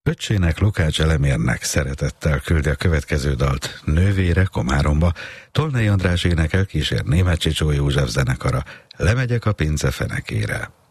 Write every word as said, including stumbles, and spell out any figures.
Öccsének, Lukács Elemérnek szeretettel küldi a következő dalt nővére Komáromba. Tolnai András énekel, kísér Németh Csicsó József zenekara. Lemegyek a pince fenekére.